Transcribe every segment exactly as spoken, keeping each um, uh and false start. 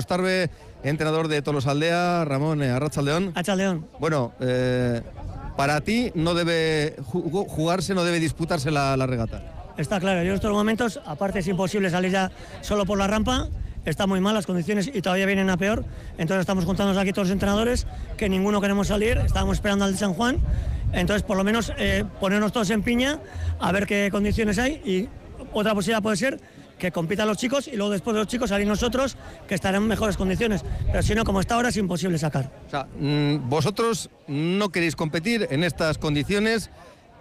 Ostarbe, entrenador de Tolosaldea. Ramón, eh, Arratsaldeon. Arratsaldeon. Bueno, eh, para ti no debe jugarse, no debe disputarse la, la regata. Está claro, yo en estos momentos, aparte es imposible salir ya solo por la rampa, está muy mal las condiciones y todavía vienen a peor, entonces estamos juntándonos aquí todos los entrenadores, que ninguno queremos salir, estábamos esperando al de San Juan, entonces por lo menos eh, ponernos todos en piña, a ver qué condiciones hay, y otra posibilidad puede ser que compitan los chicos y luego después de los chicos salir nosotros, que estarán en mejores condiciones, pero si no, como está ahora, es imposible sacar. O sea, vosotros no queréis competir en estas condiciones,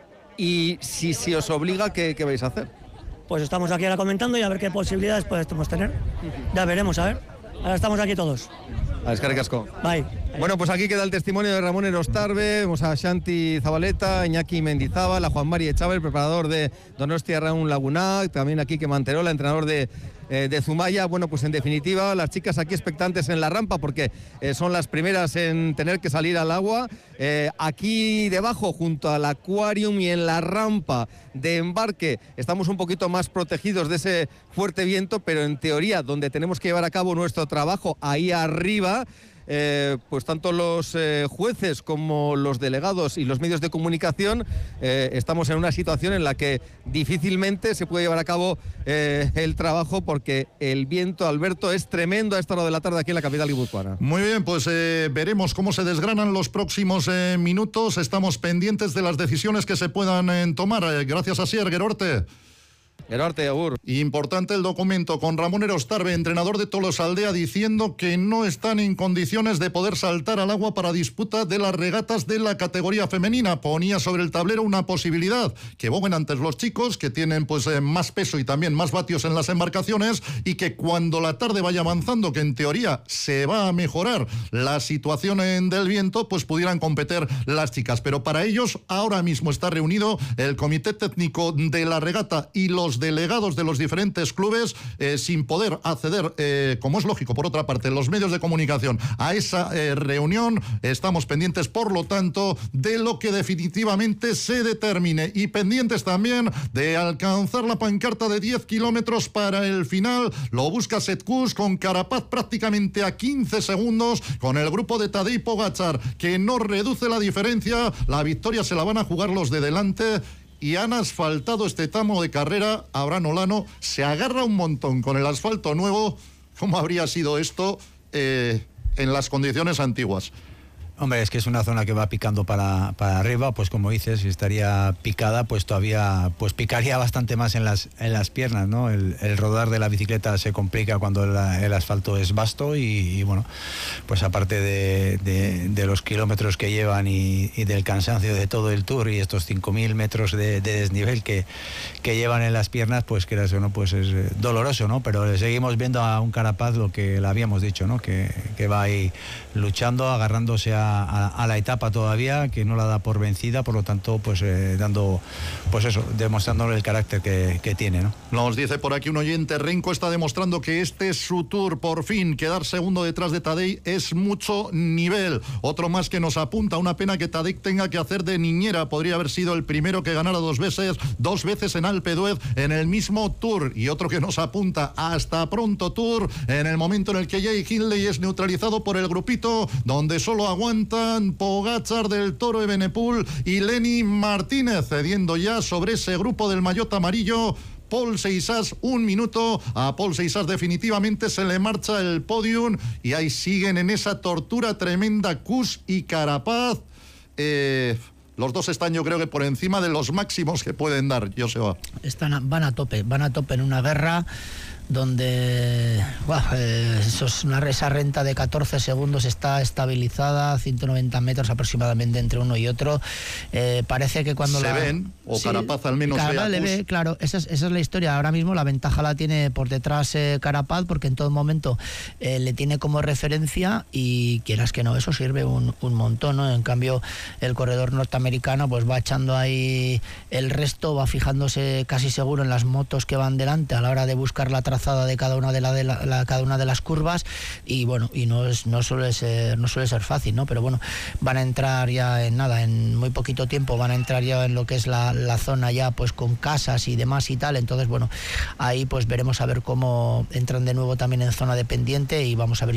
y si se os obliga, ¿qué, qué vais a hacer? Pues estamos aquí ahora comentando y a ver qué posibilidades podemos tener. Ya veremos, a ver. Ahora estamos aquí todos. A eskerrik asko. Bye. Bueno, pues aquí queda el testimonio de Ramón Erostarbe. Vemos a Xanti Zabaleta, Iñaki Mendizábal, a Juan Mari Echave, preparador de Donostia Raúl Lagunac, también aquí Quique Manterola, entrenador de, eh, de Zumaya. Bueno, pues en definitiva, las chicas aquí expectantes en la rampa, porque eh, son las primeras en tener que salir al agua. Eh, aquí debajo, junto al Aquarium y en la rampa de embarque, estamos un poquito más protegidos de ese fuerte viento, pero en teoría, donde tenemos que llevar a cabo nuestro trabajo, ahí arriba, Eh, pues tanto los eh, jueces como los delegados y los medios de comunicación eh, estamos en una situación en la que difícilmente se puede llevar a cabo eh, el trabajo, porque el viento, Alberto, es tremendo a esta hora de la tarde aquí en la capital guipuzcoana. Muy bien, pues eh, veremos cómo se desgranan los próximos eh, minutos. Estamos pendientes de las decisiones que se puedan eh, tomar. Eh, gracias a Sier Gerorte. Gerarte, agur. Importante el documento con Ramón Erostarbe, entrenador de Tolosaldea, diciendo que no están en condiciones de poder saltar al agua para disputa de las regatas de la categoría femenina. Ponía sobre el tablero una posibilidad, que boguen antes los chicos, que tienen pues eh, más peso y también más vatios en las embarcaciones, y que cuando la tarde vaya avanzando, que en teoría se va a mejorar la situación en del viento, pues pudieran competir las chicas. Pero para ellos ahora mismo está reunido el comité técnico de la regata y los delegados de los diferentes clubes, eh, sin poder acceder, eh, como es lógico, por otra parte, los medios de comunicación a esa eh, reunión. Estamos pendientes, por lo tanto, de lo que definitivamente se determine, y pendientes también de alcanzar la pancarta de diez kilómetros para el final. Lo busca Setkus con Carapaz prácticamente a quince segundos, con el grupo de Tadej Pogačar, que no reduce la diferencia. La victoria se la van a jugar los de delante, y han asfaltado este tramo de carrera. Abraham Olano se agarra un montón con el asfalto nuevo. ¿Cómo habría sido esto eh, en las condiciones antiguas? Hombre, es que es una zona que va picando para, para arriba, pues como dices, si estaría picada, pues todavía pues picaría bastante más en las en las piernas, ¿no? El, el rodar de la bicicleta se complica cuando la, el asfalto es vasto, y, y bueno, pues aparte de, de, de los kilómetros que llevan y, y del cansancio de todo el tour y estos cinco mil metros de, de desnivel que, que llevan en las piernas, pues que eso, ¿no? Pues es doloroso, ¿no? Pero seguimos viendo a un Carapaz, lo que le habíamos dicho, ¿no? Que, que va ahí luchando, agarrándose a A, a la etapa todavía, que no la da por vencida, por lo tanto, pues eh, dando, pues eso, demostrándole el carácter que, que tiene, ¿no? Nos dice por aquí un oyente, Renko está demostrando que este es su tour, por fin. Quedar segundo detrás de Tadej es mucho nivel. Otro más que nos apunta, una pena que Tadej tenga que hacer de niñera, podría haber sido el primero que ganara dos veces, dos veces en Alpe d'Huez en el mismo tour. Y otro que nos apunta, hasta pronto tour, en el momento en el que Jay Hindley es neutralizado por el grupito, donde solo aguanta Pogačar, del Toro, Evenepoel y Lenny Martínez, cediendo ya sobre ese grupo del maillot amarillo. Pol Seisas, un minuto. A Pol Seisas definitivamente se le marcha el podium, y ahí siguen en esa tortura tremenda Kuss y Carapaz. Eh... Los dos están, yo creo que por encima de los máximos que pueden dar, Joseba. Están, van a tope, van a tope en una guerra donde wow, eh, eso es una, esa renta de catorce segundos está estabilizada, ciento noventa metros aproximadamente entre uno y otro. Eh, parece que cuando se la, ven, o sí, Carapaz al menos Carapaz le ve, claro, esa es, esa es la historia. Ahora mismo la ventaja la tiene por detrás eh, Carapaz, porque en todo momento eh, le tiene como referencia, y quieras que no, eso sirve un, un montón, ¿no? En cambio, el corredor norteamericano pues va echando ahí el resto, va fijándose casi seguro en las motos que van delante a la hora de buscar la trazada de cada una de, la, de la, la, cada una de las curvas, y bueno, y no es no suele ser no suele ser fácil, ¿no? Pero bueno, van a entrar ya en nada, en muy poquito tiempo van a entrar ya en lo que es la, la zona ya pues con casas y demás y tal. Entonces bueno, ahí pues veremos a ver cómo entran de nuevo también en zona de pendiente, y vamos a ver